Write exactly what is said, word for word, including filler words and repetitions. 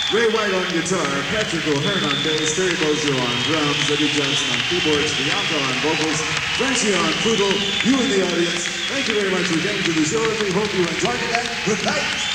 Ray White on guitar, Patrick O'Hearn on bass, Terry Bozzio on drums, Eddie Johnson on keyboards, Bianca on vocals, Francie on flute, you in the audience. Thank you very much for getting to the show, and we hope you enjoyed it. Good night.